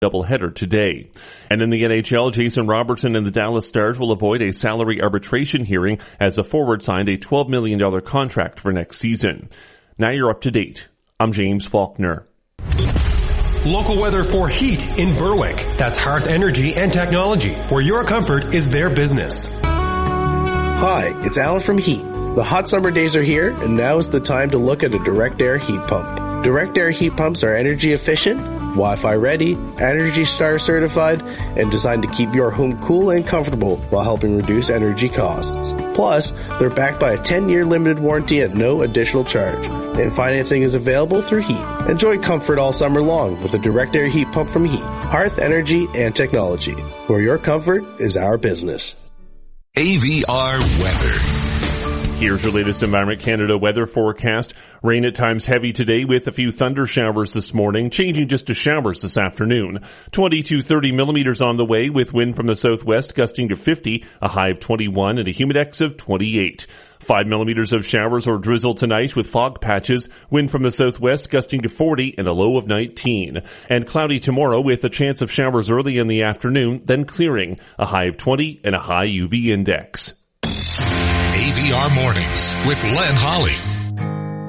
doubleheader today. And in the NHL, Jason Robertson and the Dallas Stars will avoid a salary arbitration hearing as the forward signed a $12 million contract for next season. Now you're up to date. I'm James Faulkner. Local weather for heat in Berwick. That's Hearth Energy and Technology, where your comfort is their business. Hi, it's Alan from Heat. The hot summer days are here, and now is the time to look at a direct air heat pump. Direct air heat pumps are energy efficient, Wi-Fi ready, Energy Star certified, and designed to keep your home cool and comfortable while helping reduce energy costs. Plus, they're backed by a 10-year limited warranty at no additional charge, and financing is available through Heat. Enjoy comfort all summer long with a direct air heat pump from Heat, Hearth Energy and Technology, where your comfort is our business. AVR weather. Here's your latest Environment Canada weather forecast. Rain at times heavy today with a few thunder showers this morning, changing just to showers this afternoon. 20 to 30 millimeters on the way with wind from the southwest gusting to 50, a high of 21 and a humidex of 28. 5 millimeters of showers or drizzle tonight with fog patches, wind from the southwest gusting to 40 and a low of 19. And cloudy tomorrow with a chance of showers early in the afternoon, then clearing, a high of 20 and a high UV index. AVR Mornings with Len Holly.